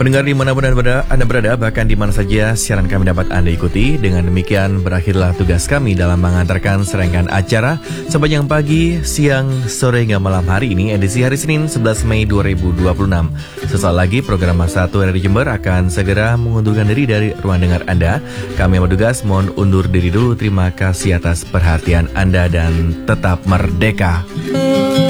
Pendengar dimanapun Anda berada, bahkan di mana saja siaran kami dapat Anda ikuti. Dengan demikian berakhirlah tugas kami dalam mengantarkan serangkaian acara sepanjang pagi, siang, sore hingga malam hari ini, edisi hari Senin 11 Mei 2026. Sesaat lagi program Masa 1 dari Jember akan segera mengundurkan diri dari ruang dengar Anda. Kami yang bertugas mohon undur diri dulu. Terima kasih atas perhatian Anda dan tetap merdeka.